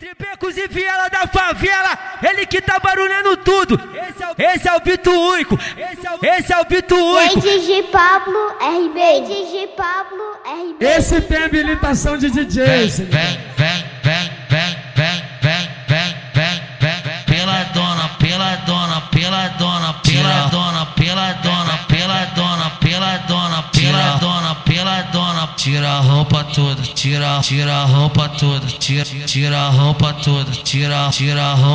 Tripecos e viela da favela, ele que tá barulhando tudo. Esse é o Bito Único, esse é o Bito Único. DJ Pablo RB, DJ Pablo RB. Esse tem habilitação de DJ. Vem, pela dona, tira a roupa toda, tira a roupa toda, tira a roupa toda, tira a roupa